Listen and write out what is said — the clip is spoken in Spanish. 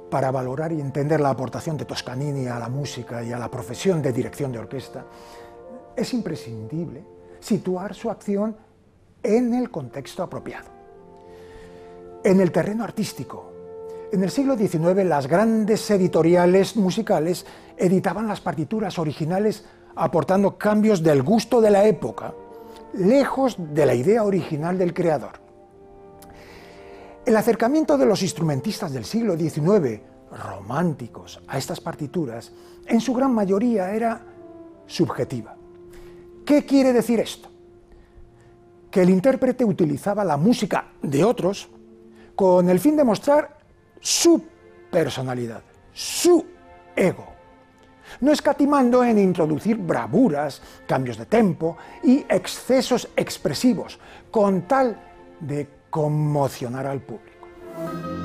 para valorar y entender la aportación de Toscanini a la música y a la profesión de dirección de orquesta, es imprescindible situar su acción en el contexto apropiado. En el terreno artístico, en el siglo XIX las grandes editoriales musicales editaban las partituras originales aportando cambios del gusto de la época, lejos de la idea original del creador. El acercamiento de los instrumentistas del siglo XIX, románticos, a estas partituras, en su gran mayoría era subjetiva. ¿Qué quiere decir esto? Que el intérprete utilizaba la música de otros con el fin de mostrar su personalidad, su ego, no escatimando en introducir bravuras, cambios de tempo y excesos expresivos, con tal de conmocionar al público.